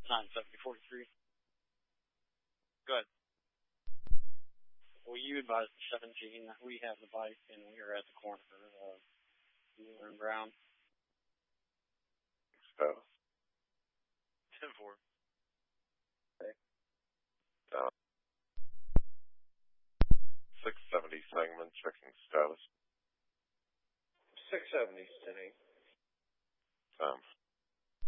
97043. Go ahead. Well, you advised the 17 that we have the bike and we are at the corner of Wheeler and Brown. Status. 10-4. Okay. 670 Sangamon, checking status. 670 City.